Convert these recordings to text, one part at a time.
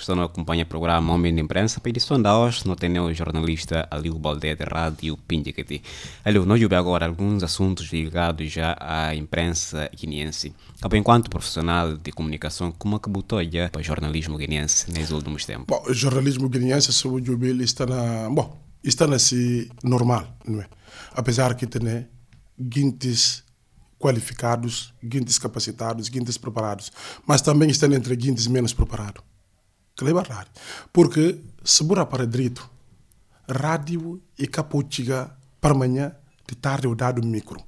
que estão a acompanhar o programa Homem de Imprensa. Para a edição da hoje, nós temos o jornalista Aliu Baldé da Rádio Pindicati. Aliu, nós vamos agora alguns assuntos ligados já à imprensa guineense. Enquanto profissional de comunicação, como é que botou já para o jornalismo guineense nesses últimos tempos? Bom, o jornalismo guineense, sobre o Jubil, está nesse normal, não é? Apesar que tem guintes qualificados, guintes capacitados, guintes preparados, mas também estão entre guintes menos preparados. Que é verdade. Porque, se bora para direito, rádio e capotiga para amanhã, de tarde eu dado micro.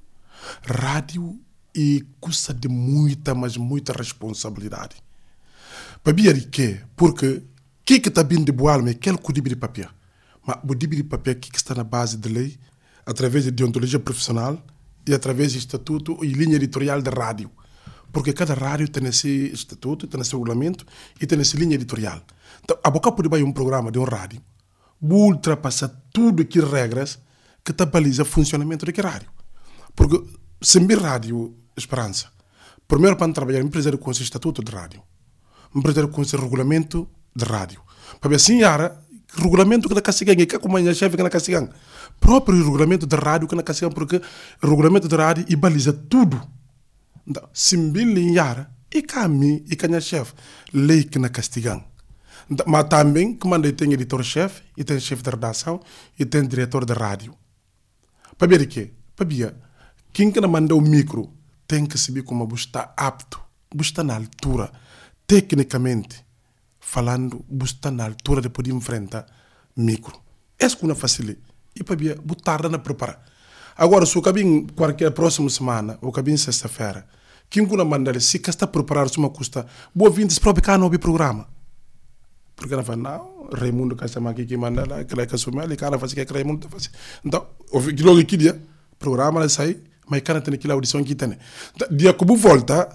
Rádio e custa de muita, mas muita responsabilidade. Para ver que, porque, que está vindo de boa alma é aquele que de papel. Mas o de papel que está na base de lei, através de deontologia profissional, e através do estatuto e linha editorial da rádio. Porque cada rádio tem esse estatuto, tem esse regulamento e tem essa linha editorial. Então, a boca pode ir um programa de um rádio, ultrapassa tudo que regras que baliza o funcionamento daquele rádio. Porque, se me rádio Esperança, primeiro para trabalhar, me precisa com esse estatuto de rádio, me precisa com esse regulamento de rádio. Para ver assim, regulamento que na castigan e que como a chefe que na castigan próprio regulamento de rádio que na castigan porque o regulamento de rádio e baliza tudo então simbil yara e cami e canha chefe lei que na castigan mas também como anda tem editor-chefe e tem chefe de redação e tem diretor de rádio para ver que para ver quem que manda o micro tem que saber como está apto está na altura tecnicamente falando, está na altura de poder enfrentar micro. Essa que não facilita. E para ver, botar na preparar. Agora, se o cabinho, qualquer próxima semana, ou cabinho sexta-feira, quem que não manda se que está preparado, se uma custa, boa vinda, se próprio cá não houve programa. Porque ela fala, não, Raimundo que está aqui, que manda lá, que ele quer assumir, ele cara faz o que Raimundo está fazendo. Então, logo aqui dia, programa, ela sai, mas cara tem aquela audição que tem. Dia que eu volta,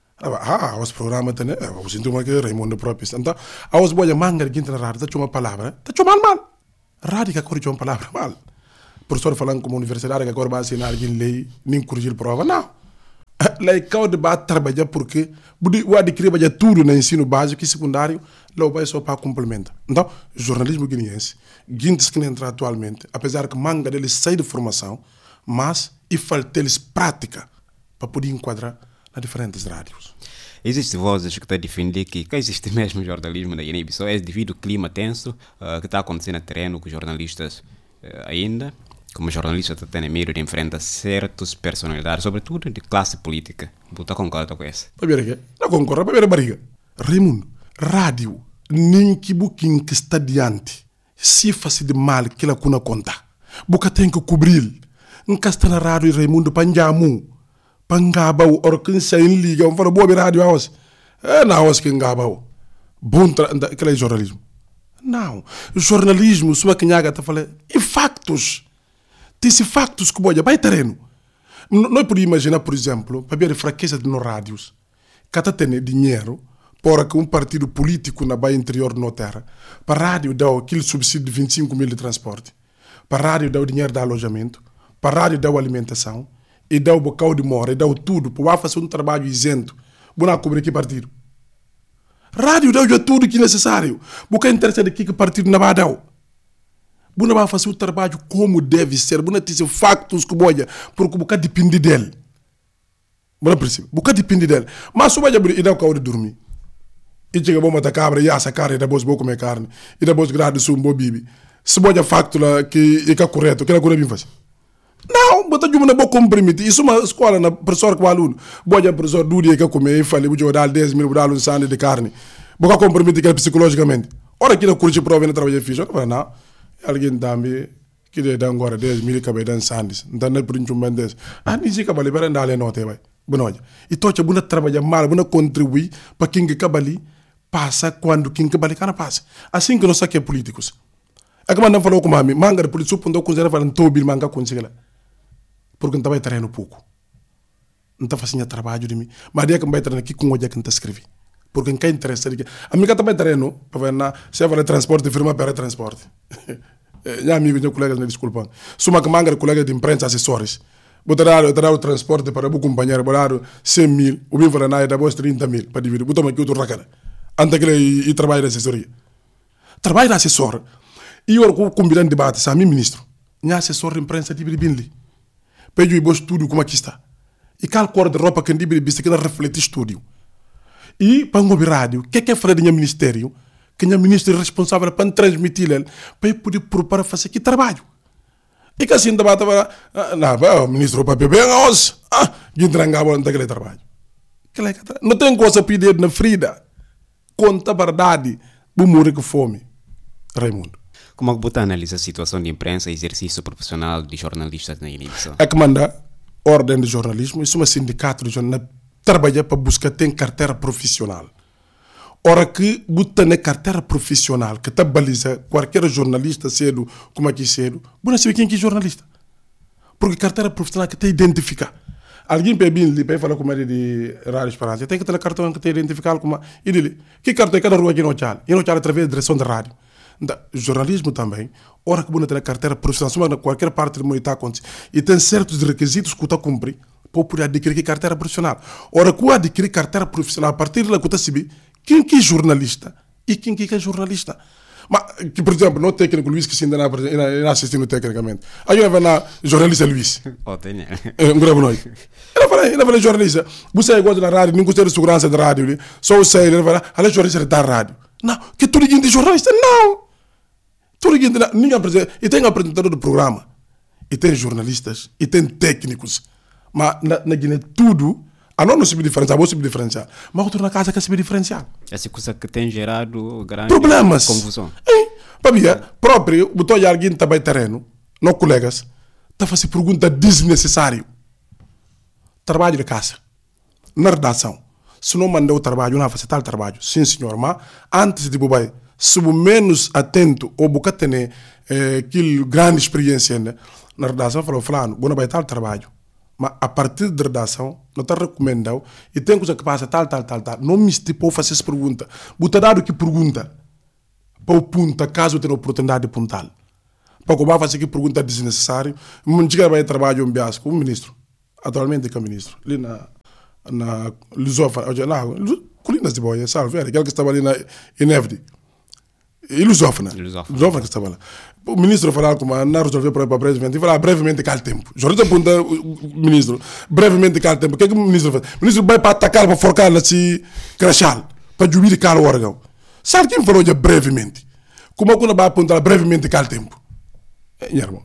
os programas têm, eu sinto que Raimundo próprio. Então, os boia manga que entra na rádio, tá uma palavra, tá chamando mal. Rádio que agora uma palavra mal. Professor falando como universidade que agora vai assinar alguém lei, nem corrigir prova, não. Lá cá o debate trabalhar porque o adquirir vai tudo no ensino básico e secundário, lá vai só para complementar. Então, jornalismo guineense, guintes que entra atualmente, apesar que manga deles sai de formação, mas e falta eles prática para poder enquadrar nas diferentes rádios. Existem vozes que estão a defender que existe mesmo jornalismo na Guiné-Bissau, é devido ao clima tenso que está acontecendo no terreno com os jornalistas ainda, como jornalista está tendo medo de enfrentar certas personalidades, sobretudo de classe política. Você concorda com isso? Não concordo, para ver a barriga. Raimundo, rádio, nem que buquim que está diante, se faz de mal que ela cuna conta. Boca tem que cobrir. Nunca está na rádio Raimundo Panjamu. Pangabau, orquinsa em liga, fala boa rádio house. Na house que engabau. Bom, que é jornalismo. Não, jornalismo, sua canhaga está falando, e factos. Tem factos que boia, vai terreno. Nós podemos imaginar, por exemplo, para ver a fraqueza de nos rádios, que está tendo dinheiro, para que partido político na baía interior de nossa terra, para a rádio dá aquele subsídio de 25 mil de transporte, para a rádio dá o dinheiro de alojamento, para a rádio dá a alimentação, e dá o bocal de mora, e dá o tudo, para fazer trabalho isento, para cobrir que partido. Rádio dá tudo que é necessário, porque interessa de que partido não vai dar. Para vai fazer o trabalho como deve ser, para ter factos que boia, porque o depende dele. Porque depende dele. Mas se o e dá o carro de dormir, e chega a matar cabra, e assa carne, e depois vou comer carne, e depois grado de um bom bibi. Se boia facto lá que é correto, que é correto bem fazer. Não, bota de uma boa compromisso. Isso é uma escola na professor com o aluno. Boa professor do dia que comer, falei, vou dar 10 mil para um sangue de carne. Boa compromisso que é psicologicamente. Ora que não curte prova e trabalha fixe, não. Alguém também que dá agora 10 mil que vai dar sangue. Então não é por um bandes. Nem se cabali para andar ali nota vai. Boa. E tocha buna trabalha mal, buna contribuir para quem que cabali passa quando quem cabali cana passa. Assim que nós aqui é políticos. É que mandam falou com mami, manga de político ponto com zero falando tobil manga consegue porque não vai terreno pouco. Não está fazendo trabalho de mim. Mas dia que vai terreno aqui com o dia que não está escrevendo. Porque não quer interesse. A minha também terreno, para ver na se vai transporte, firma para transporte. Minha amigo, meu colega, me desculpa. Suma que manga de colega de imprensa, assessores. Botar o transporte para o companheiro, botar 100 mil, o bem para nada, depois 30 mil, para dividir. Botar aqui outro racana. ante que ele trabalha na assessoria. Trabalha na assessor. E eu combinando debate, sabe, ministro? Minha assessor de imprensa de Bilibili. Pede o estúdio como aqui está. E qual cor de roupa que ele viste que não reflete estúdio. E para o rádio, o que é falar do ministério? Que o ministro é responsável para transmitir ele, para ele poder preparar fazer aqui trabalho. E que assim debate não, o ministro para beber nós, e entrangava naquele trabalho. Não tem coisa a pedir na Frida. Conta a verdade, o morrer com fome. Raimundo. Como é que você analisa a situação de imprensa e exercício profissional de jornalistas na Guiné-Bissau? É que manda ordem de jornalismo, isso é um sindicato de jornalismo, trabalha para buscar ter carteira profissional. Ora que você tem carteira profissional, que te baliza qualquer jornalista cedo, como aqui cedo, você não sabe quem é jornalista. Porque carteira profissional que te identifica. Alguém para falar com ele de Rádio Esperança, tem que ter cartão que te identifica como e dele. Que cartão é cada rua aqui no Tchal? E no Tchal através da direção da rádio. Então, jornalismo também, ora que você tem carteira profissional, qualquer parte do mundo está acontecendo, e tem certos requisitos que você cumpre para poder adquirir carteira profissional. Ora que você adquirir carteira profissional, a partir de lá que você sabe quem que é jornalista e quem que é jornalista. Mas, que, por exemplo, no técnico Luís, que se ainda não assistindo tecnicamente. Aí eu vou na jornalista Luís. Um grande noite. Ele fala jornalista. Você gosta da rádio, não gosta de segurança da rádio. Só você, ele fala, ele é jornalista da rádio. Não, que tudo ninguém é jornalista, não. Tudo ninguém ninguém apresenta. E tem apresentador do programa. E tem jornalistas. E tem técnicos. Mas na Guiné tudo... não se diferenciar, vou se diferenciar. Mas outro na casa quer se diferenciar. Essa coisa que tem gerado grande problemas. Confusão. Para mim, próprio, botou alguém também terreno, não colegas, está a fazer pergunta desnecessária. Trabalho de casa. Na redação. Se não mandou o trabalho, não vai fazer tal trabalho. Sim, senhor, mas antes de bobai, se o menos atento ou boca tem aquela grande experiência ainda, na redação falou, fulano, vou não vai tal trabalho. Mas a partir da redação, não está recomendado e tem coisa que passa tal. Não me estipou fazer essa pergunta. Você dado que pergunta para o ponto, caso tenha oportunidade de pontar. Para que eu vá fazer que pergunta desnecessária, não chega a trabalho um biasco, um ministro, atualmente que é ministro, ali na Lusófona, Colinas de Boia, salve, aquele que estava ali na Inevde. E Lusófona que estava lá. O ministro falava como não resolveu para brevemente, e falava brevemente cá o tempo. Jorge aponta o ministro, brevemente cá o tempo. O que é que o ministro faz? O ministro vai para atacar, para forcar assim, crachal, para jubilar cá o órgão. Sabe quem falou de brevemente? Como é que vai apontar brevemente cá o tempo? Minha irmã.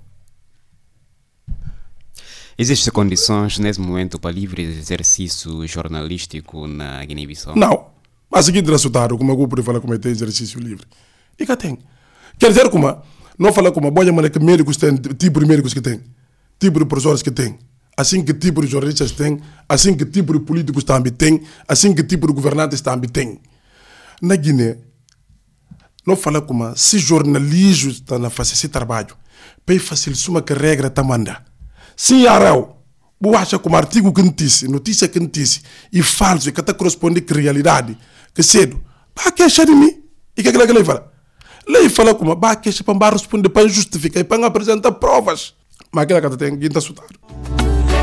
Existem condições nesse momento para livre exercício jornalístico na Guiné-Bissau? Não. Mas seguinte resultado, como eu posso falar como tem exercício livre? E cá tem. Quer dizer como não fala como boa maneira que médicos têm, tipo de médicos que têm, tipo de professores que têm, assim que tipo de jornalistas têm, assim que tipo de políticos também têm, assim que tipo de governantes também têm. Na Guiné, não fala como se jornalismo está a fazer esse trabalho, para facilitar uma que a regra está manda. Se arau, você acha como artigo que notícia que notícia, e falso, que está corresponde com a realidade, que cedo, para que achar de mim? E que é que ele fala? Ele fala como, para responder, para justificar e para apresentar provas. Mas aquela que tem que estar assustado.